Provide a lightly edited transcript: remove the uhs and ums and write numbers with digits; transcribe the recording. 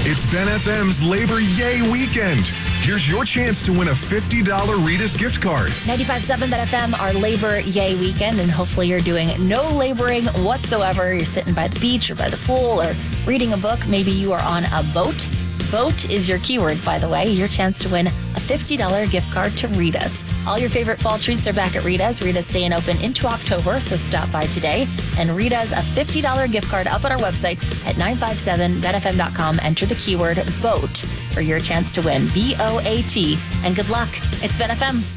It's Ben FM's Labor Yay Weekend. Here's your chance to win a $50 Rita's gift card. 95.7 Ben FM, our Labor Yay Weekend, and hopefully you're doing no laboring whatsoever. You're sitting by the beach or by the pool or reading a book. Maybe you are on a boat. Boat is your keyword, by the way. Your chance to win a $50 gift card to Rita's. All your favorite fall treats are back at Rita's. Rita's staying open into October, so stop by today. And Rita's, a $50 gift card up on our website at 957benfm.com. Enter the keyword BOAT for your chance to win. BOAT. And good luck. It's Ben FM.